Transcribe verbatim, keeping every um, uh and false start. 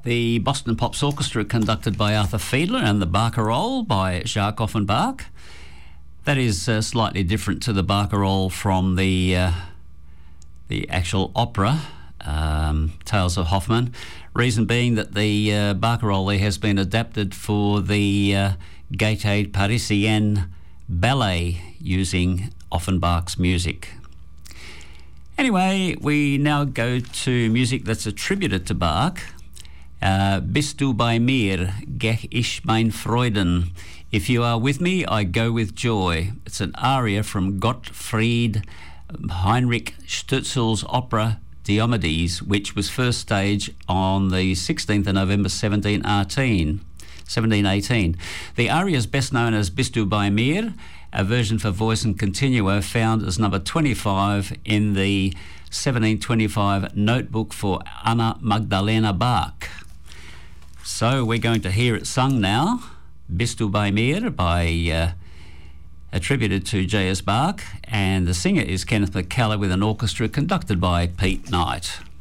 the Boston Pops Orchestra conducted by Arthur Fiedler and the Barcarolle by Jacques Offenbach. That is uh, slightly different to the Barcarolle from the uh, the actual opera, um, Tales of Hoffmann. Reason being that the uh, Barcarolle has been adapted for the uh, Gaîté Parisienne ballet using Offenbach's music. Anyway, we now go to music that's attributed to Bach. Uh, Bist du bei mir, geh ich mein Freuden. If you are with me, I go with joy. It's an aria from Gottfried Heinrich Stürzel's opera Diomedes, which was first staged on the sixteenth of November seventeen eighteen. The aria is best known as Bist du bei mir, a version for voice and continuo found as number twenty-five in the seventeen twenty-five notebook for Anna Magdalena Bach. So we're going to hear it sung now, Bist du bei mir, by uh, attributed to J S Bach, and the singer is Kenneth McCullough with an orchestra conducted by Pete Knight.